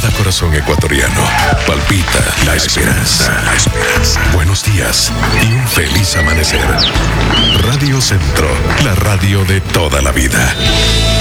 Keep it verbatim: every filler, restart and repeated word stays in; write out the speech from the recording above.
cada corazón ecuatoriano palpita la esperanza. La esperanza. Buenos días y un feliz amanecer. Radio Centro, la radio de toda la vida.